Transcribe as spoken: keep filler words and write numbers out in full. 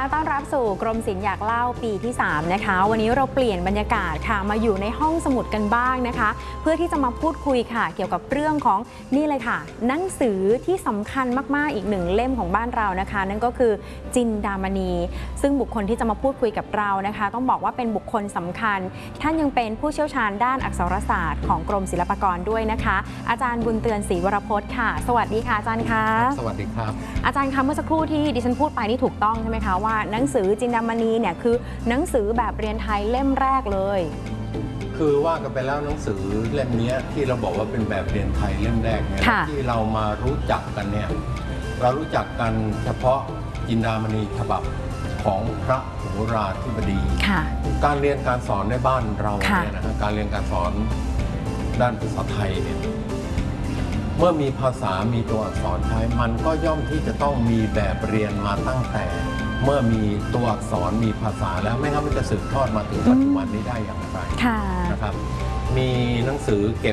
ต้อนรับสู่กรมศิลป์อยากเล่าปีที่สามนะคะวันนี้เราเปลี่ยนบรรยากาศค่ะมาอยู่ในห้องสมุดกันบ้างนะคะเพื่อที่จะมาพูดคุยค่ะเกี่ยวกับเรื่องของนี่เลยค่ะหนังสือที่สำคัญมากๆอีกหนึ่งเล่มของบ้านเรานะคะนั่นก็คือจินดามณีซึ่งบุคคลที่จะมาพูดคุยกับเรานะคะต้องบอกว่าเป็นบุคคลสำคัญท่านยังเป็นผู้เชี่ยวชาญด้านอักษรศาสตร์ของกรมศิลปากรด้วยนะคะอาจารย์บุญเตือนศรีวรพจน์ค่ะสวัสดีค่ะอาจารย์คะสวัสดีครับอาจารย์คะเมื่อสักครู่ที่ดิฉันพูดไปนี่ถูกต้องใช่ไหมคะว่าหนังสือจินดามณีเนี่ยคือหนังสือแบบเรียนไทยเล่มแรกเลยคือว่ากันไปแล้วหนังสือเล่มนี้ที่เราบอกว่าเป็นแบบเรียนไทยเล่มแรกเนี่ยที่เรามารู้จักกันเนี่ยเรารู้จักกันเฉพาะจินดามณีฉบับของพระโหราธิบดีการเรียนการสอนในบ้านเราเนี่ยนะการเรียนการสอนด้านภาษาไทยเนี่ยเมื่อมีภาษามีตัวอักษรไทยมันก็ย่อมที่จะต้องมีแบบเรียนมาตั้งแต่เมื่อมีตัวอักษรมีภาษาแล้วไม่งั้นมันจะสืบทอดมาถึงปัจจุบันนี้ได้อย่างไรนะครับมีหนังสือเก็